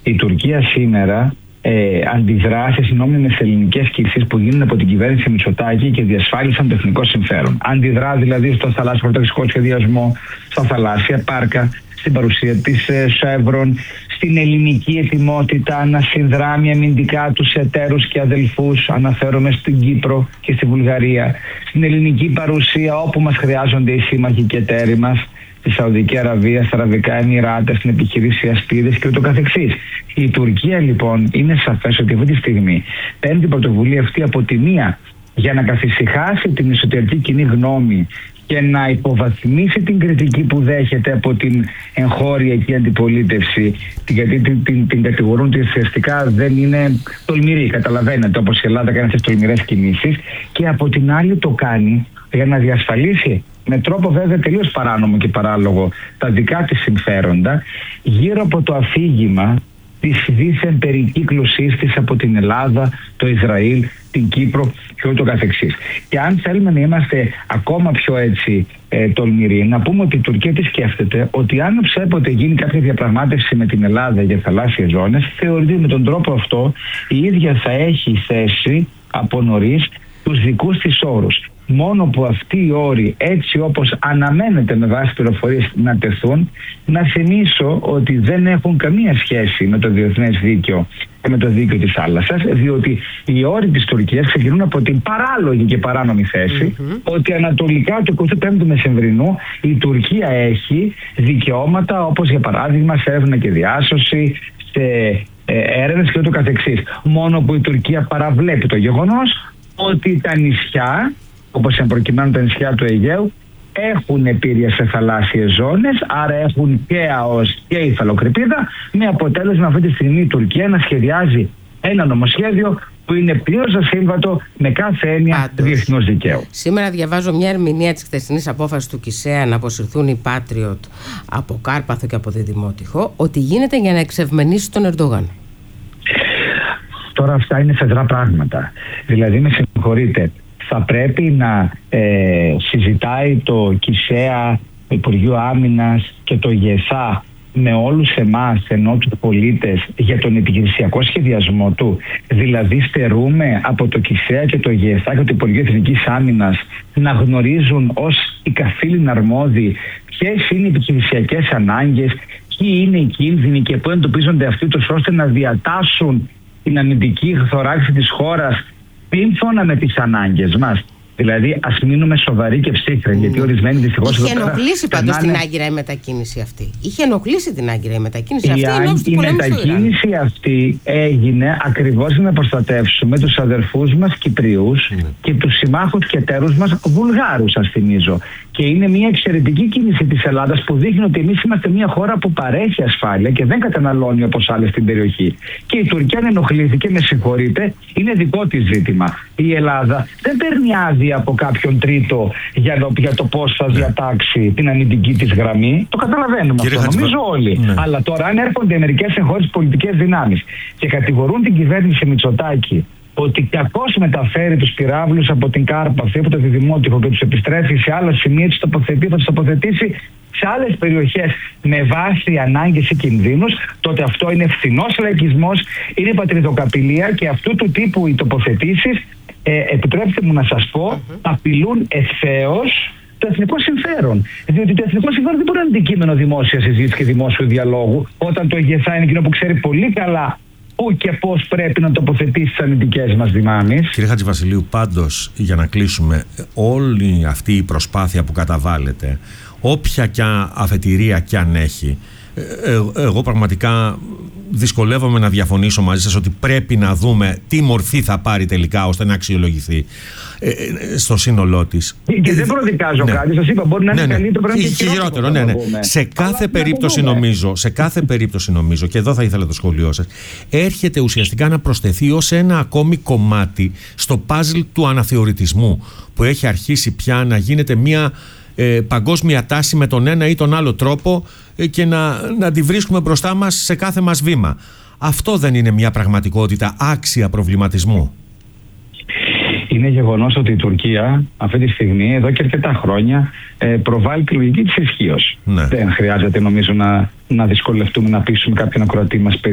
Η Τουρκία σήμερα αντιδρά σε συνόμενες ελληνικές κινήσεις που γίνουν από την κυβέρνηση Μητσοτάκη και διασφάλισαν το εθνικό συμφέρον. Αντιδρά δηλαδή στο θαλάσσιο πρωταξικό σχεδιασμό, στα θαλάσσια πάρκα, στην παρουσία της Chevron, στην ελληνική ετοιμότητα να συνδράμει αμυντικά τους εταίρους και αδελφούς, αναφέρομαι στην Κύπρο και στη Βουλγαρία, στην ελληνική παρουσία όπου μας χρειάζονται οι σύμμαχοι και εταίροι μας, στη Σαουδική Αραβία, στα Αραβικά Εμιράτα, στην επιχειρήση Αστίδες και ούτω καθεξής. Η Τουρκία λοιπόν είναι σαφές ότι αυτή τη στιγμή παίρνει την πρωτοβουλία αυτή από τη μία για να καθησυχάσει την εσωτερική κοινή γνώμη και να υποβαθμίσει την κριτική που δέχεται από την εγχώρια εκεί αντιπολίτευση, γιατί την κατηγορούν ότι ουσιαστικά δεν είναι τολμηρή, καταλαβαίνετε, όπως η Ελλάδα κάνει αυτές τις τολμηρές κινήσεις, και από την άλλη το κάνει για να διασφαλίσει με τρόπο βέβαια τελείως παράνομο και παράλογο τα δικά της συμφέροντα γύρω από το αφήγημα της δίθεν περικύκλωσής της από την Ελλάδα, το Ισραήλ, την Κύπρο και ούτω καθεξής. Και αν θέλουμε να είμαστε ακόμα πιο έτσι τολμηροί, να πούμε ότι η Τουρκία τι σκέφτεται, ότι αν ψέποτε γίνει κάποια διαπραγμάτευση με την Ελλάδα για θαλάσσιες ζώνες, θεωρείται με τον τρόπο αυτό η ίδια θα έχει θέσει από νωρίς τους δικούς της όρους. Μόνο που αυτοί οι όροι, έτσι όπως αναμένεται με βάση πληροφορίες να τεθούν, να θυμίσω ότι δεν έχουν καμία σχέση με το διεθνές δίκαιο και με το δίκαιο της θάλασσας, διότι οι όροι της Τουρκίας ξεκινούν από την παράλογη και παράνομη θέση ότι ανατολικά του 25ου Μεσεμβρινού η Τουρκία έχει δικαιώματα όπως για παράδειγμα σε έρευνα και διάσωση, σε έρευνες και ούτω καθεξής. Μόνο που η Τουρκία παραβλέπει το γεγονός ότι τα νησιά, όπως εν προκειμένου τα νησιά του Αιγαίου, έχουν επίρρεια σε θαλάσσιες ζώνες, άρα έχουν και ΑΟΣ και υφαλοκρηπίδα, με αποτέλεσμα αυτή τη στιγμή η Τουρκία να σχεδιάζει ένα νομοσχέδιο που είναι πλήρως ασύμβατο με κάθε έννοια διεθνούς δικαίου. Σήμερα διαβάζω μια ερμηνεία της χθεσινής απόφασης του ΚΙΣΕΑ να αποσυρθούν οι Patriot από Κάρπαθο και από Διδημότυχο, ότι γίνεται για να εξευμενήσει τον Ερντογάν. Τώρα αυτά είναι φεδρά πράγματα. Δηλαδή, με συγχωρείτε, θα πρέπει να συζητάει το ΚΙΣΕΑ, το Υπουργείο Άμυνας και το ΓΕΘΑ με όλους εμάς, ενώ τους πολίτες, για τον επιχειρησιακό σχεδιασμό του. Δηλαδή στερούμε από το ΚΙΣΕΑ και το ΓΕΘΑ και το Υπουργείο Εθνικής Άμυνας να γνωρίζουν ως οι καθήλυνα αρμόδιοι ποιες είναι οι επιχειρησιακές ανάγκες, ποιοι είναι οι κίνδυνοι και πού εντοπίζονται αυτοί τους, ώστε να διατάσσουν την αμυντική θωράξη της χώρας σύμφωνα με τις ανάγκες μας. Δηλαδή, ας μείνουμε σοβαροί και ψύχροι, γιατί ορισμένοι δυστυχώς. Είχε ενοχλήσει πάντως την άγκυρα η μετακίνηση αυτή. Είχε ενοχλήσει την άγκυρα η μετακίνηση αυτή. Η μετακίνηση αυτή έγινε ακριβώς για να προστατεύσουμε τους αδερφούς μας Κυπριούς και τους συμμάχους και εταίρους μας Βουλγάρους, σας θυμίζω. Και είναι μια εξαιρετική κίνηση της Ελλάδας που δείχνει ότι εμείς είμαστε μια χώρα που παρέχει ασφάλεια και δεν καταναλώνει όπως άλλες στην περιοχή. Και η Τουρκία αν ενοχλήθηκε, με συγχωρείτε, είναι δικό της ζήτημα. Η Ελλάδα δεν παίρνει άδεια από κάποιον τρίτο για το πώς θα διατάξει την αμυντική της γραμμή. Το καταλαβαίνουμε αυτό, νομίζω όλοι. Ναι. Αλλά τώρα, αν έρχονται μερικές εγχώριες πολιτικές δυνάμεις και κατηγορούν την κυβέρνηση Μητσοτάκη ότι κακώς μεταφέρει τους πυράβλους από την Κάρπαθο, από το Διδημότυχο και τους επιστρέφει σε άλλα σημεία, θα τους τοποθετήσει σε άλλες περιοχές με βάση ανάγκες ή κινδύνους, τότε αυτό είναι φθηνός λαϊκισμός, είναι πατριδοκαπηλεία και αυτού του τύπου οι τοποθετήσεις, επιτρέψτε μου να σας πω, απειλούν ευθέως το εθνικό συμφέρον. Διότι το εθνικό συμφέρον δεν μπορεί να είναι αντικείμενο δημόσια συζήτηση και δημόσιου διαλόγου, όταν το ΓΕΘΑ είναι εκείνο που ξέρει πολύ καλά πού και πώς πρέπει να τοποθετήσει τις αμυντικές μας δυνάμεις. Κύριε Χατζηβασιλείου, πάντως, για να κλείσουμε, όλη αυτή η προσπάθεια που καταβάλλεται, όποια κι αφετηρία κι αν έχει, εγώ πραγματικά δυσκολεύομαι να διαφωνήσω μαζί σας ότι πρέπει να δούμε τι μορφή θα πάρει τελικά ώστε να αξιολογηθεί στο σύνολό της. Και δεν προδικάζω κάτι, σας είπα, μπορεί να είναι καλύτερο, μπορεί να είναι και χειρότερο. Σε κάθε περίπτωση νομίζω, και εδώ θα ήθελα το σχόλιο σας, έρχεται ουσιαστικά να προσθεθεί ως ένα ακόμη κομμάτι στο παζλ του αναθεωρητισμού που έχει αρχίσει πια να γίνεται μια παγκόσμια τάση με τον ένα ή τον άλλο τρόπο και να τη βρίσκουμε μπροστά μας σε κάθε μας βήμα. Αυτό δεν είναι μια πραγματικότητα άξια προβληματισμού? Είναι γεγονός ότι η Τουρκία αυτή τη στιγμή, εδώ και αρκετά χρόνια, προβάλλει τη λογική της ισχύως. Δεν χρειάζεται νομίζω να δυσκολευτούμε να πείσουμε κάποιον ακροατή μας